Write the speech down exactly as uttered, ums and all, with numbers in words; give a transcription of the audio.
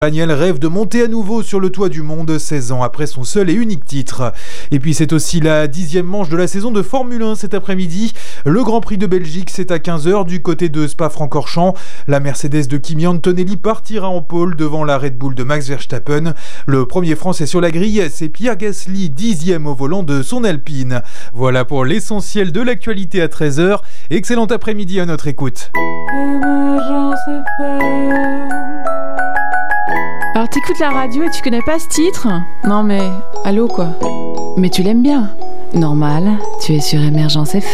Daniel rêve de monter à nouveau sur le toit du monde, seize ans après son seul et unique titre. Et puis c'est aussi la dixième manche de la saison de Formule un cet après-midi. Le Grand Prix de Belgique, c'est à quinze heures du côté de Spa-Francorchamps. La Mercedes de Kimi Antonelli partira en pole devant la Red Bull de Max Verstappen. Le premier Français sur la grille, c'est Pierre Gasly, dixième au volant de son Alpine. Voilà pour l'essentiel de l'actualité à treize heures. Excellent après-midi à notre écoute. Alors t'écoutes la radio et tu connais pas ce titre ? Non mais, allô quoi. Mais tu l'aimes bien. Normal, tu es sur Émergence F M.